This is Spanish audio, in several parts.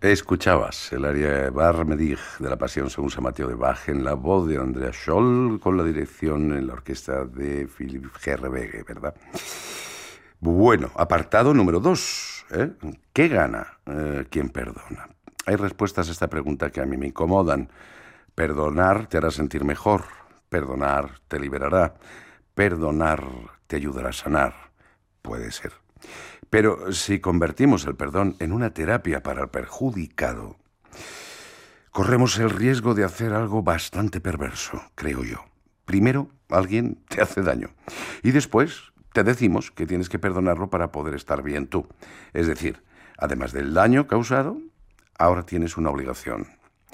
Escuchabas el aria Bar Medig de la Pasión según San Mateo de Bach en la voz de Andrea Scholl con la dirección en la orquesta de Philipp Herreweghe, ¿verdad? Bueno, apartado número 2. ¿Qué gana quien perdona? Hay respuestas a esta pregunta que a mí me incomodan. Perdonar te hará sentir mejor. Perdonar te liberará. Perdonar te ayudará a sanar. Puede ser. Pero si convertimos el perdón en una terapia para el perjudicado, corremos el riesgo de hacer algo bastante perverso, creo yo. Primero, alguien te hace daño. Y después te decimos que tienes que perdonarlo para poder estar bien tú. Es decir, además del daño causado, ahora tienes una obligación.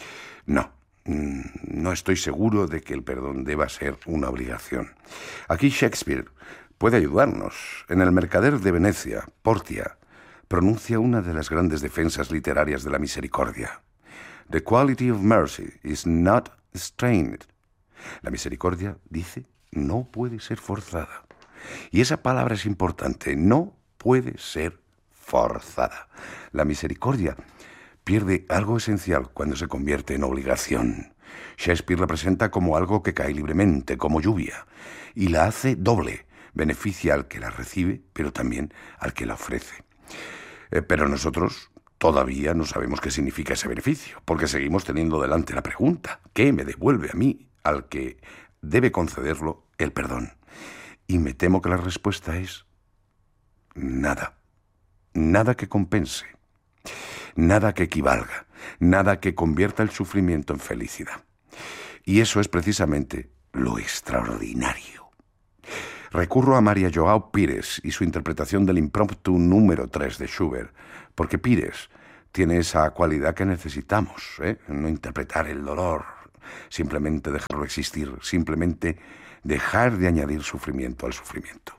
No estoy seguro de que el perdón deba ser una obligación. Aquí Shakespeare puede ayudarnos. En El mercader de Venecia, Portia pronuncia una de las grandes defensas literarias de la misericordia. The quality of mercy is not strained. La misericordia, dice, no puede ser forzada. Y esa palabra es importante, no puede ser forzada. La misericordia pierde algo esencial cuando se convierte en obligación. Shakespeare la presenta como algo que cae libremente, como lluvia, y la hace doble. Beneficia al que la recibe, pero también al que la ofrece. Pero nosotros todavía no sabemos qué significa ese beneficio, porque seguimos teniendo delante la pregunta: ¿qué me devuelve a mí, al que debe concederlo, el perdón? Y me temo que la respuesta es nada. Nada que compense. Nada que equivalga. Nada que convierta el sufrimiento en felicidad. Y eso es precisamente lo extraordinario. Recurro a María Joao Pires y su interpretación del impromptu número 3 de Schubert, porque Pires tiene esa cualidad que necesitamos, no interpretar el dolor, simplemente dejarlo existir, simplemente dejar de añadir sufrimiento al sufrimiento.